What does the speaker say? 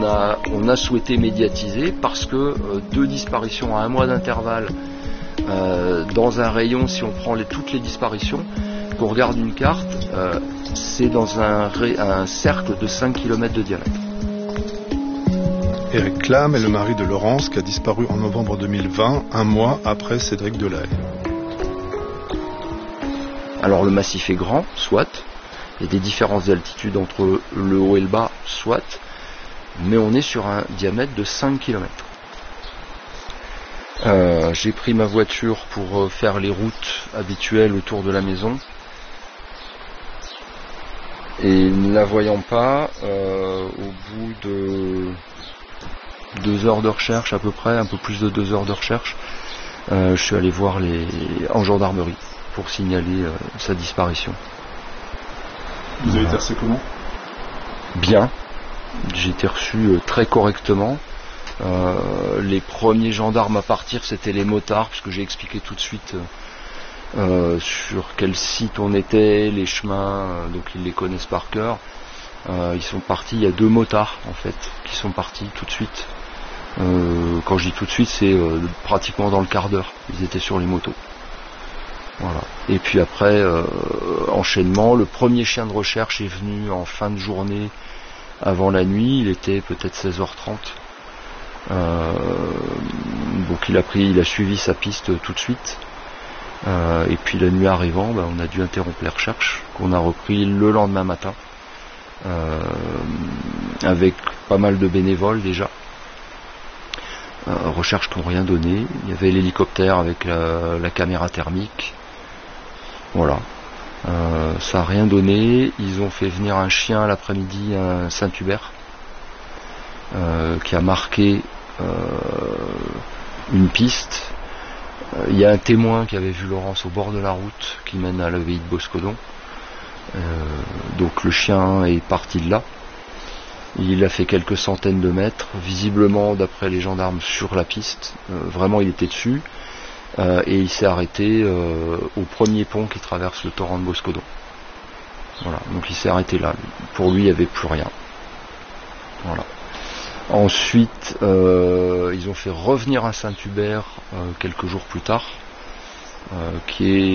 on a souhaité médiatiser parce que 2 disparitions à 1 mois d'intervalle dans un rayon, si on prend toutes les disparitions, qu'on regarde une carte, c'est dans un cercle de 5 km de diamètre. Éric Clam est le mari de Laurence qui a disparu en novembre 2020, 1 mois après Cédric Delahaye. Alors le massif est grand, soit, il y a des différences d'altitude entre le haut et le bas, soit, mais on est sur un diamètre de 5 km. J'ai pris ma voiture pour faire les routes habituelles autour de la maison. Et ne la voyant pas, au bout de 2 heures de recherche à peu près, un peu plus de 2 heures de recherche, je suis allé voir en gendarmerie pour signaler sa disparition. Vous avez été reçu comment ? Bien, j'ai été reçu très correctement. Les premiers gendarmes à partir, c'était les motards, parce que j'ai expliqué tout de suite sur quel site on était, les chemins, donc ils les connaissent par cœur. Ils sont partis, il y a 2 motards en fait qui sont partis tout de suite. Quand je dis tout de suite, c'est pratiquement dans le quart d'heure, ils étaient sur les motos. Voilà. Et puis après, enchaînement, le premier chien de recherche est venu en fin de journée avant la nuit, il était peut-être 16h30. Donc il a suivi sa piste tout de suite. Et puis la nuit arrivant, on a dû interrompre les recherches, qu'on a repris le lendemain matin, avec pas mal de bénévoles déjà. Recherches qui n'ont rien donné. Il y avait l'hélicoptère avec la caméra thermique. Voilà. Ça n'a rien donné. Ils ont fait venir un chien l'après-midi, un Saint-Hubert, qui a marqué une piste. Il y a un témoin qui avait vu Laurence au bord de la route qui mène à l'abbaye de Boscodon. Donc le chien est parti de là. Il a fait quelques centaines de mètres, visiblement d'après les gendarmes sur la piste. Vraiment il était dessus. Et il s'est arrêté au premier pont qui traverse le torrent de Boscodon. Voilà, donc il s'est arrêté là. Pour lui il n'y avait plus rien. Voilà. Ensuite, ils ont fait revenir un Saint-Hubert quelques jours plus tard, qui est